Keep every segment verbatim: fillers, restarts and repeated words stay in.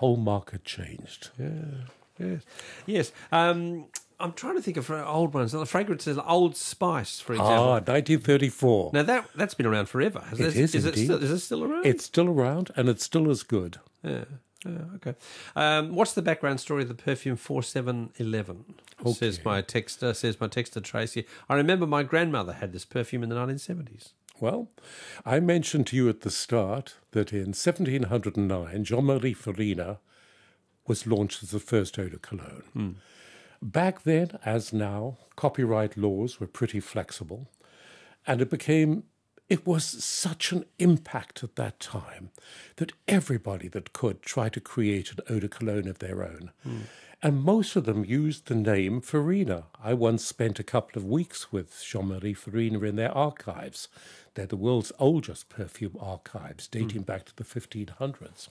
whole market changed. Yeah, yes. Yes. Um, I'm trying to think of old ones. The fragrance is Old Spice, for example. Ah, nineteen thirty-four. Now, that, that's been around forever. Has It it, is, is, it indeed. still, is it still around? It's still around, and it's still as good. Yeah. Yeah, okay. Um, what's the background story of the perfume forty-seven eleven? Okay. Says my texter, says my texter Tracy. I remember my grandmother had this perfume in the nineteen seventies. Well, I mentioned to you at the start that in seventeen oh nine, Jean-Marie Farina was launched as the first eau de cologne. Hmm. Back then, as now, copyright laws were pretty flexible, and it became, it was such an impact at that time that everybody that could tried to create an eau de cologne of their own. Hmm. And most of them used the name Farina. I once spent a couple of weeks with Jean-Marie Farina in their archives. They're the world's oldest perfume archives, dating mm. back to the fifteen hundreds.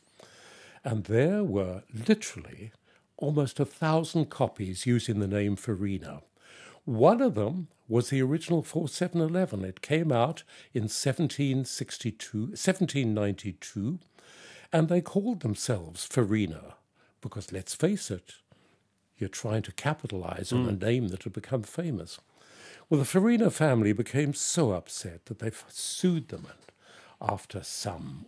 And there were literally almost a thousand copies using the name Farina. One of them was the original forty-seven eleven. It came out in seventeen sixty-two, seventeen ninety-two, and they called themselves Farina because, let's face it, you're trying to capitalize on mm. a name that had become famous. Well, the Farina family became so upset that they sued them, and after some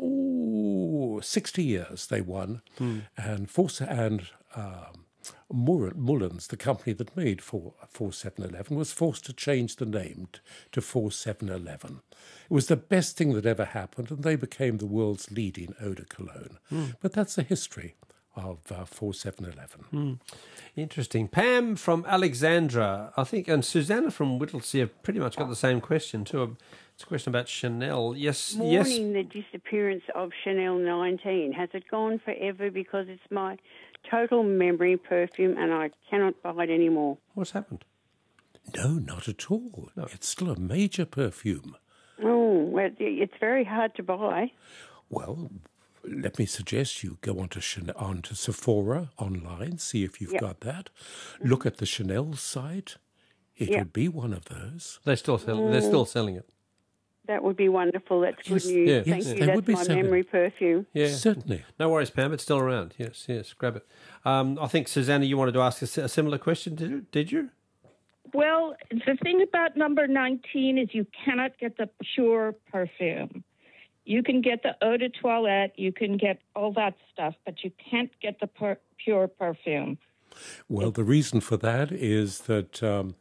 ooh, sixty years they won, mm. and Force and um, Mullins, the company that made forty-seven eleven, was forced to change the name to forty-seven eleven. It was the best thing that ever happened, and they became the world's leading eau de cologne. Mm. But that's the history of uh, forty-seven eleven. Mm. Interesting. Pam from Alexandra, I think, and Susanna from Whittlesea have pretty much got the same question too. It's a question about Chanel. Yes, Mourning yes. the disappearance of Chanel nineteen. Has it gone forever? Because it's my total memory perfume and I cannot buy it anymore. What's happened? No, not at all. No. It's still a major perfume. Oh, well, it's very hard to buy. Well, let me suggest you go onto Chanel, onto Sephora online, see if you've yep. got that. Look at the Chanel site. It yep. would be one of those. They're still sell- mm. They're still selling it. That would be wonderful. That's yes. good news. Yeah. Thank yes, you. That's my selling. memory perfume. Yeah, certainly. No worries, Pam. It's still around. Yes, yes. Grab it. Um, I think Susanna, you wanted to ask a, a similar question. Did you? Did you? Well, the thing about number nineteen is you cannot get the pure perfume. You can get the eau de toilette, you can get all that stuff, but you can't get the per- pure perfume. Well, the reason for that is that um,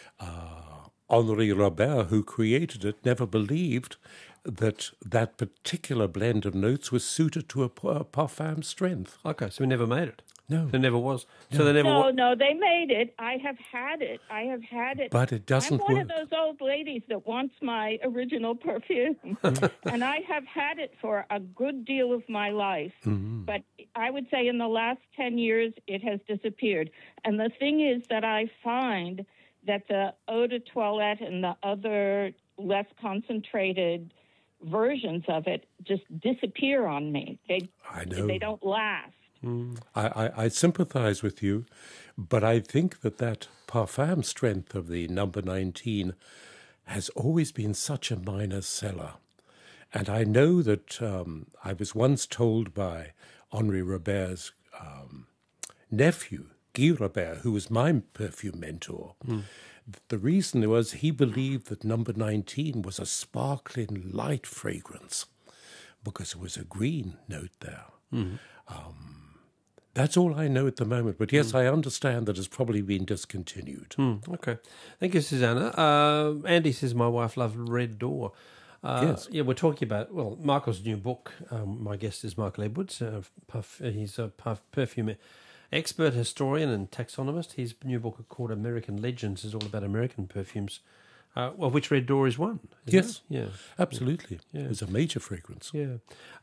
uh, Henri Robert, who created it, never believed that that particular blend of notes was suited to a, a parfum strength. Okay, so we never made it. No. There never was. No. So there never No, wa- no, they made it. I have had it. I have had it. But it doesn't I'm one work. of those old ladies that wants my original perfume. And I have had it for a good deal of my life. Mm-hmm. But I would say in the last ten years, it has disappeared. And the thing is that I find that the eau de toilette and the other less concentrated versions of it just disappear on me. They, I know. They don't last. Mm. I, I, I sympathize with you, but I think that that parfum strength of the number nineteen has always been such a minor seller. And I know that um, I was once told by Henri Robert's um, nephew, Guy Robert, who was my perfume mentor, mm. the reason was he believed that number nineteen was a sparkling light fragrance because it was a green note there. Mm. Um, That's all I know at the moment. But yes, mm. I understand that it's probably been discontinued. Mm, okay. Thank you, Susanna. Uh, Andy says my wife loved Red Door. Uh, yes. Yeah, we're talking about, well, Michael's new book. Um, my guest is Michael Edwards. Uh, puff, he's a puff perfume expert, historian and taxonomist. His new book called American Legends is all about American perfumes, uh, of which Red Door is one. Yes. It? Yeah. Absolutely. Yeah. It's a major fragrance. Yeah.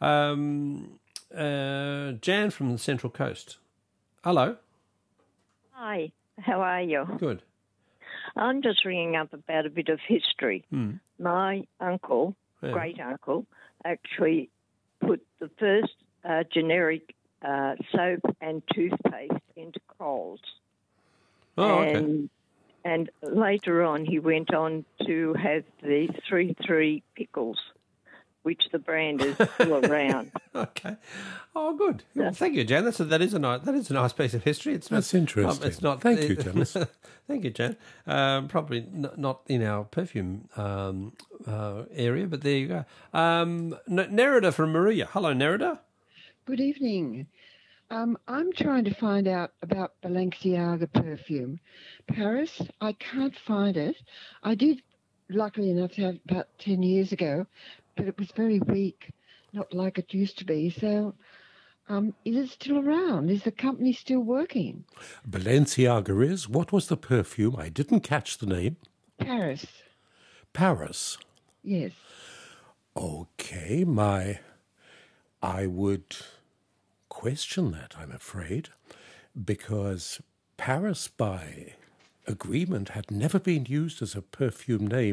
Um, uh, Jan from the Central Coast. Hello. Hi. How are you? Good. I'm just ringing up about a bit of history. Mm. My uncle, Yeah. great-uncle, actually put the first uh, generic uh, soap and toothpaste into Coles. Oh, okay. And, and later on, he went on to have the three three pickles which the brand is still around. Okay. Oh, good. Well, thank you, Jan. That's a, that is a nice that is a nice piece of history. It's That's not, interesting. It's not. Thank you, Dennis. Thank you, Jan. Um, probably n- not in our perfume um, uh, area, but there you go. Um, N- Nerida from Maria. Hello, Nerida. Good evening. Um, I'm trying to find out about Balenciaga perfume. Paris, I can't find it. I did, luckily enough, have it about ten years ago, but it was very weak, not like it used to be. So um, is it still around? Is the company still working? Balenciaga is. What was the perfume? I didn't catch the name. Paris, Paris. yes. Okay, my... I would question that, I'm afraid, because Paris, by agreement, had never been used as a perfume name